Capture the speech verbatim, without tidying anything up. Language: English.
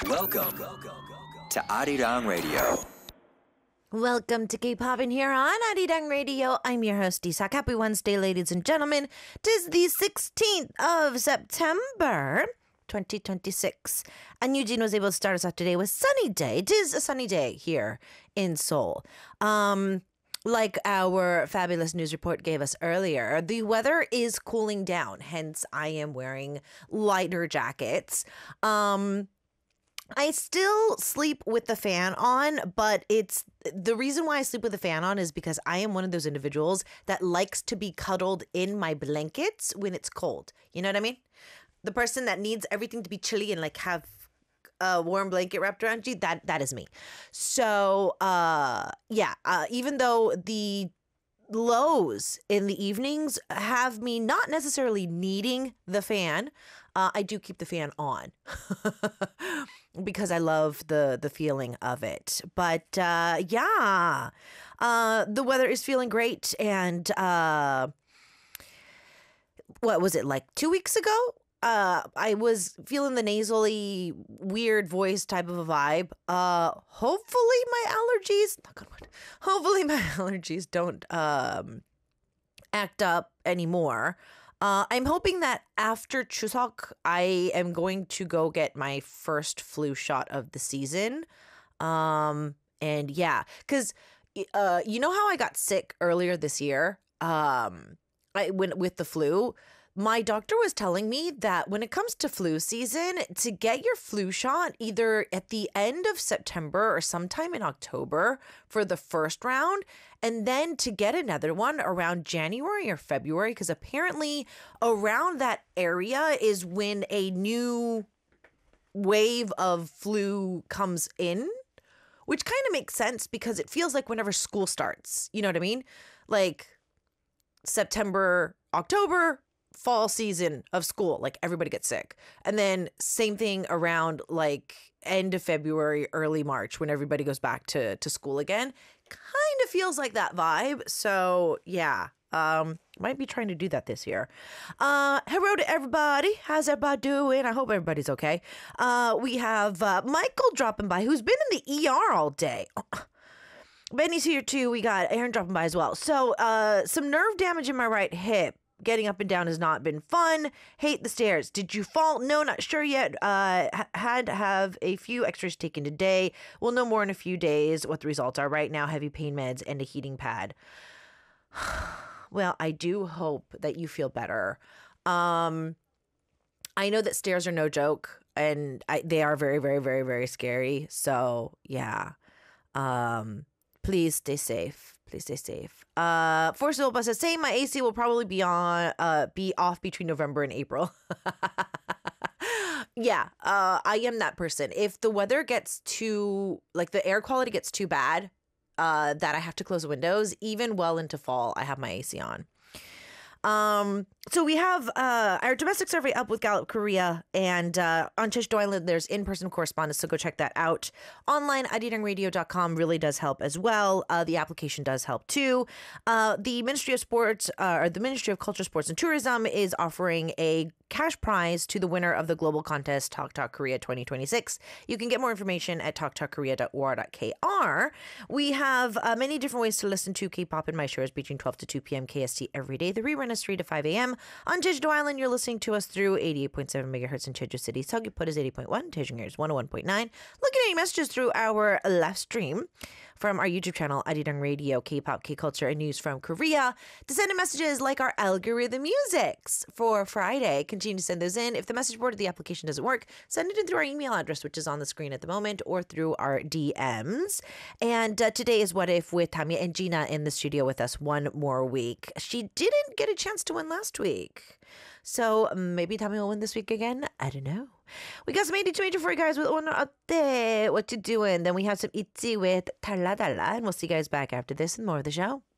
Welcome to Arirang Radio. Welcome to K-Poppin' here on Arirang Radio. I'm your host, Isak. Happy Wednesday, ladies and gentlemen. Tis the sixteenth of September, twenty twenty-six. And Eugene was able to start us off today with sunny day. It is a sunny day here in Seoul. Um... Like our fabulous news report gave us earlier, the weather is cooling down. Hence, I am wearing lighter jackets. Um, I still sleep with the fan on, but it's the reason why I sleep with the fan on is because I am one of those individuals that likes to be cuddled in my blankets when it's cold. You know what I mean? The person that needs everything to be chilly and like have a warm blanket wrapped around you, that that is me. So uh yeah uh even though the lows in the evenings have me not necessarily needing the fan, uh I do keep the fan on because I love the the feeling of it. But uh yeah uh the weather is feeling great. And uh what was it, like two weeks ago? Uh, I was feeling the nasally, weird voice type of a vibe. Uh, hopefully my allergies, knock on wood, hopefully my allergies don't um act up anymore. Uh, I'm hoping that after Chuseok, I am going to go get my first flu shot of the season. Um, and yeah, because uh, you know how I got sick earlier this year? Um, I went with the flu. My doctor was telling me that when it comes to flu season, to get your flu shot either at the end of September or sometime in October for the first round, and then to get another one around January or February, because apparently around that area is when a new wave of flu comes in, which kind of makes sense because it feels like whenever school starts, you know what I mean? Like September, October, fall season of school, like everybody gets sick. And then same thing around like end of February, early March, when everybody goes back to, to school again. Kind of feels like that vibe. So yeah, um, might be trying to do that this year. Uh, hello to everybody. How's everybody doing? I hope everybody's okay. Uh, we have uh, Michael dropping by, who's been in the E R all day. Benny's here too. We got Aaron dropping by as well. So uh, some nerve damage in my right hip. Getting up and down has not been fun. Hate the stairs. Did you fall? No, not sure yet. Uh, ha- had to have a few x-rays taken today. We'll know more in a few days what the results are. Right now, heavy pain meds and a heating pad. Well, I do hope that you feel better. Um, I know that stairs are no joke, and I, they are very, very, very, very scary. So, yeah. Um, please stay safe. Please stay safe. Uh, Force Silva says, "Same. My A C will probably be on, uh, be off between November and April." Yeah, uh, I am that person. If the weather gets too, like the air quality gets too bad, uh, that I have to close the windows, even well into fall, I have my A C on. Um, so we have uh, our domestic survey up with Gallup Korea, and uh, on Jeju Island there's in-person correspondence, so go check that out. Online, arirang radio dot com really does help as well. Uh, the application does help too. Uh, the Ministry of Sports, uh, or the Ministry of Culture, Sports and Tourism is offering a cash prize to the winner of the global contest Talk Talk Korea twenty twenty-six. You can get more information at talk talk korea dot o r dot k r. We have uh, many different ways to listen to K-pop in my shows between twelve to two p.m. K S T every day. The rerun is three to five a.m. On Jeju Island, you're listening to us through eighty-eight point seven megahertz in Jeju City. Seogwipo is eighty point one. Daejeon is one oh one point nine. Look at any messages through our live stream from our YouTube channel, Arirang Radio, K-pop, K-culture, and news from Korea. To send in messages like our algorithm musics for Friday, continue to send those in. If the message board or the application doesn't work, send it in through our email address, which is on the screen at the moment, or through our D Ms. And uh, today is What If with Tanya and Gina in the studio with us one more week. She didn't get a chance to win last week, so maybe Tanya will win this week again. I don't know. We got some eighty-two major for you guys with 오늘 어때? What you doing? Then we have some ITZY with 달라 달라, and we'll see you guys back after this and more of the show.